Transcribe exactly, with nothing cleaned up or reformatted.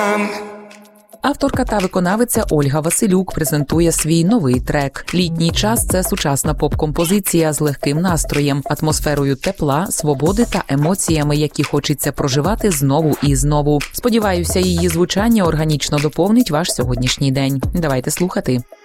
Авторка та виконавиця Ольга Василюк презентує свій новий трек. «Літній час» – це сучасна поп-композиція з легким настроєм, атмосферою тепла, свободи та емоціями, які хочеться проживати знову і знову. Сподіваюся, її звучання органічно доповнить ваш сьогоднішній день. Давайте слухати.